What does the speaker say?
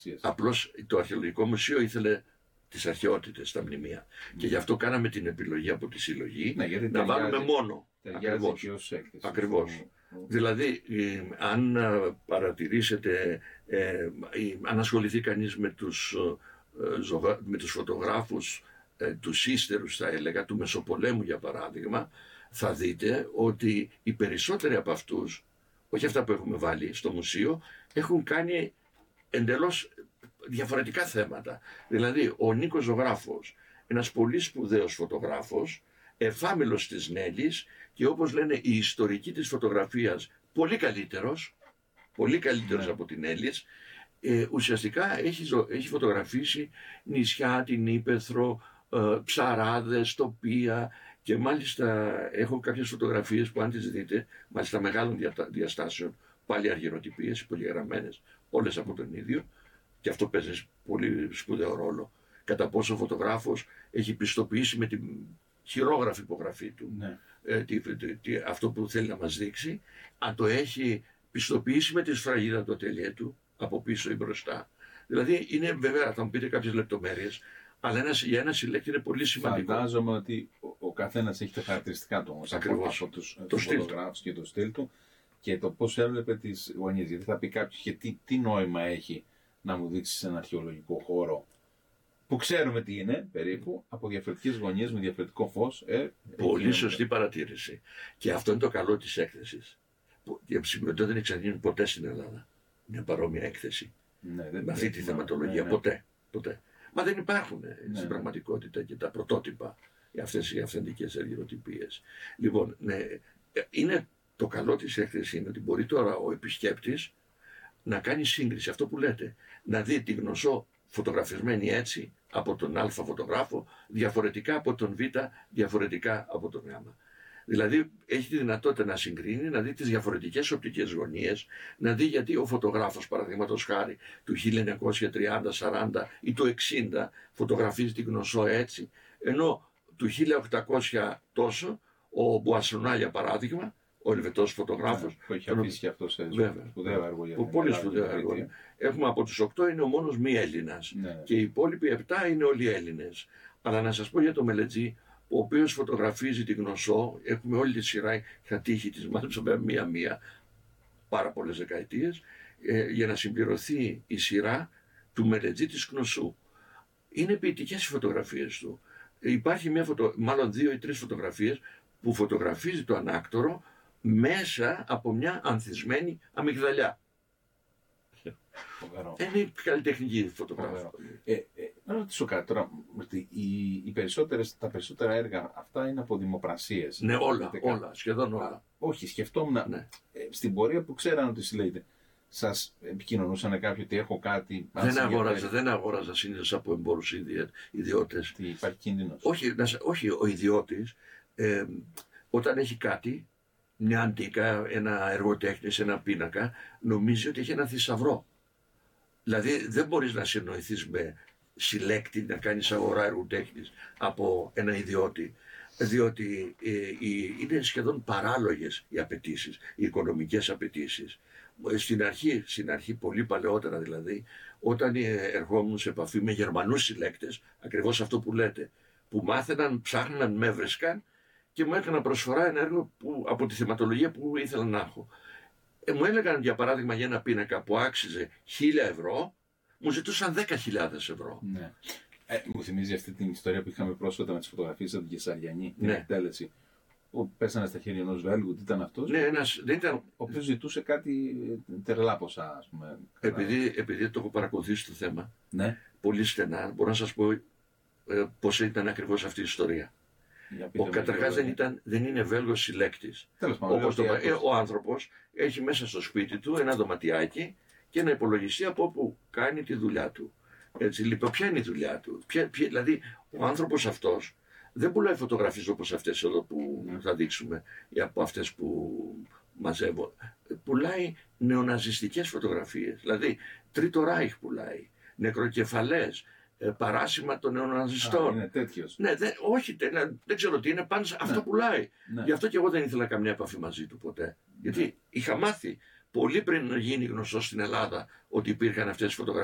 Απλώς το Αρχαιολογικό Μουσείο ήθελε τις αρχαιότητες, τα μνημεία. Και γι' αυτό κάναμε την επιλογή από τη συλλογή να βάλουμε μόνο. Ακριβώς. Δηλαδή, αν παρατηρήσετε, αν ασχοληθεί κανείς με τους φωτογράφους, τους ύστερους θα έλεγα, του Μεσοπολέμου για παράδειγμα, θα δείτε ότι οι περισσότεροι από αυτούς, όχι αυτά που έχουμε βάλει στο μουσείο, έχουν κάνει εντελώς διαφορετικά θέματα. Δηλαδή, ο Νίκος Ζωγράφος, ένας πολύ σπουδαίος φωτογράφος, εφάμιλος της Νέλης και όπως λένε η ιστορική της φωτογραφίας, πολύ καλύτερος από την Νέλης, ουσιαστικά έχει φωτογραφίσει νησιά, την Ύπαιθρο, ψαράδες, τοπία και μάλιστα έχω κάποιες φωτογραφίες που αν τις δείτε, μάλιστα μεγάλων διαστάσεων, πάλι αργυροτυπίες, υπογεγραμμένες, όλες από τον ίδιο, και αυτό παίζει πολύ σπουδαίο ρόλο. Κατά πόσο ο φωτογράφος έχει πιστοποιήσει με την χειρόγραφη υπογραφή του αυτό που θέλει να μας δείξει, αν το έχει πιστοποιήσει με τη σφραγίδα του ατελιέ του, από πίσω ή μπροστά. Δηλαδή είναι βέβαια, θα μου πείτε κάποιες λεπτομέρειες, αλλά για ένα συλλέκτη είναι πολύ σημαντικό. Φαντάζομαι ότι ο καθένας έχει τα χαρακτηριστικά του όμως, από τους φωτογράφους και το στυλ του και το πώς έβλεπε τις γωνίες. Γιατί θα πει κάποιος και τι νόημα έχει να μου δείξει έναν αρχαιολογικό χώρο που ξέρουμε τι είναι περίπου, από διαφορετικές γωνίες με διαφορετικό φως. Πολύ σωστή παρατήρηση. Και αυτό είναι το καλό της έκθεσης. Η εψημιωτότητα δεν εξαγγείλει ποτέ στην Ελλάδα μια παρόμοια έκθεση με αυτή τη θεματολογία. Ποτέ. Μα δεν υπάρχουν στην πραγματικότητα και τα πρωτότυπα αυτές οι αυθεντικές αργυροτυπίες. Λοιπόν, είναι το καλό της έκθεσης είναι ότι μπορεί τώρα ο επισκέπτης να κάνει σύγκριση, αυτό που λέτε, να δει τη Γνωσσό φωτογραφισμένη έτσι από τον Α φωτογράφο, διαφορετικά από τον Β, διαφορετικά από τον Γ. Δηλαδή έχει τη δυνατότητα να συγκρίνει, να δει τις διαφορετικές οπτικές γωνίες, να δει γιατί ο φωτογράφος, παραδείγματος χάρη, του 1930, 40 ή του 60 φωτογραφίζει τη Γνωσσό έτσι, ενώ του 1800 τόσο ο Μπουασονά για παράδειγμα, ο Ελβετός φωτογράφος. Που έχει αφήσει και αυτό σε σπουδαίο έργο. Πολύ σπουδαίο έργο. Έχουμε από τους 8 είναι ο μόνος μη Έλληνας. Και οι υπόλοιποι 7 είναι όλοι Έλληνες. Αλλά να σας πω για το Μελετζή, ο οποίος φωτογραφίζει τη Γνωσσό, έχουμε όλη τη σειρά, είχα τύχει της μάζεψα μία-μία, πάρα πολλές δεκαετίες, για να συμπληρωθεί η σειρά του Μελετζή της Γνωσσού. Είναι ποιητικές οι φωτογραφίες του. Υπάρχει μάλλον 2 ή 3 φωτογραφίες που φωτογραφίζει το ανάκτορο μέσα από μια ανθισμένη αμυγδαλιά. Είναι η καλλιτεχνική φωτογράφια. Να ρωτήσω κάτι τώρα, ότι τα περισσότερα έργα αυτά είναι από δημοπρασίες. Ναι, όλα, σχεδόν όλα. Όχι, σκεφτόμουν, στην πορεία που ξέραν ότι συλλέγεται, σας επικοινωνούσαν κάποιοι ότι έχω κάτι. Δεν αγόραζα συνήθως από εμπόρους ιδιώτες. Τι, υπάρχει κίνδυνος? Όχι, ο ιδιώτης όταν έχει κάτι, μια αντίκα, ένα έργο τέχνης, ένα πίνακα, νομίζει ότι έχει ένα θησαυρό. Δηλαδή δεν μπορείς να συνοηθείς με συλλέκτη να κάνεις αγορά έργου τέχνης από ένα ιδιώτη, διότι είναι σχεδόν παράλογες οι απαιτήσεις, οι οικονομικές απαιτήσεις. Στην αρχή, πολύ παλαιότερα δηλαδή, όταν ερχόμουν σε επαφή με Γερμανούς συλλέκτες, ακριβώς αυτό που λέτε, που μάθαιναν, ψάχναν, με έβρισκαν και μου έκαναν προσφορά ένα έργο από τη θεματολογία που ήθελα να έχω. Μου έλεγαν για παράδειγμα για ένα πίνακα που άξιζε 1.000 ευρώ, μου ζητούσαν 10.000 ευρώ. Ναι. Μου θυμίζει αυτή την ιστορία που είχαμε πρόσφατα με τις φωτογραφίες από την Κεσαριανή, την εκτέλεση. Που πέσανε στα χέρια ενός Βέλγου, τι ήταν αυτός? Ναι, ο οποίος ζητούσε κάτι τρελά ποσά, ας πούμε. Επειδή το έχω παρακολουθήσει το θέμα, ναι, πολύ στενά, μπορώ να σας πω πώς ήταν ακριβώς αυτή η ιστορία. Καταρχάς δεν είναι Βέλγος συλλέκτης. Όπως ο άνθρωπος έχει μέσα στο σπίτι του ένα δωματιάκι και ένα υπολογιστή από όπου κάνει τη δουλειά του. Έτσι, λοιπόν, ποια είναι η δουλειά του? Δηλαδή, ο άνθρωπος αυτός δεν πουλάει φωτογραφίες όπως αυτές εδώ που θα δείξουμε ή από αυτές που μαζεύω. Πουλάει νεοναζιστικές φωτογραφίες. Δηλαδή, Τρίτο Ράιχ πουλάει, νεκροκεφαλές, παράσημα των νεοναζιστών. Είναι τέτοιος? Ναι, δεν ξέρω τι είναι, πάνω αυτό πουλάει. Ναι. Γι' αυτό και εγώ δεν ήθελα καμιά επαφή μαζί του ποτέ. Γιατί είχα μάθει πολύ πριν γίνει γνωστό στην Ελλάδα ότι υπήρχαν αυτές τις φωτογραφίες.